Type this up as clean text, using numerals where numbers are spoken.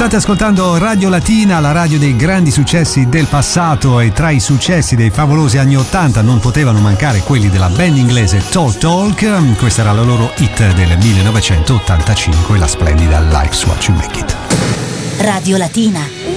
State ascoltando Radio Latina, la radio dei grandi successi del passato, e tra i successi dei favolosi anni 80 non potevano mancare quelli della band inglese Talk Talk. Questa era la loro hit del 1985, la splendida Life's What You Make It. Radio Latina.